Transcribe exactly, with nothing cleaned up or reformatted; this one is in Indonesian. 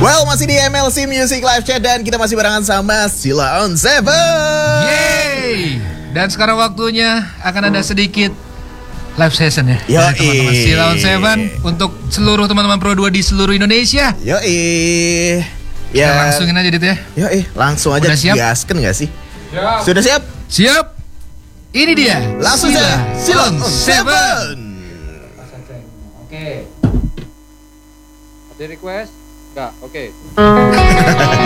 Well, masih di M L C Music Live Chat dan kita masih barengan sama Sheila on Seven. Yeay. Dan sekarang waktunya akan ada sedikit live session ya Yo, dari teman-teman Sheila on Seven untuk seluruh teman-teman Pro dua di seluruh Indonesia. Yoi. Ya, Ya, langsungin aja Dit ya. Yoi, langsung aja Udah siap? digaskan gak sih? Siap. Sudah siap? Siap. Ini dia. Langsung Sheila saja Sheila on on Seven. Oke. Ada request? Enggak, oke.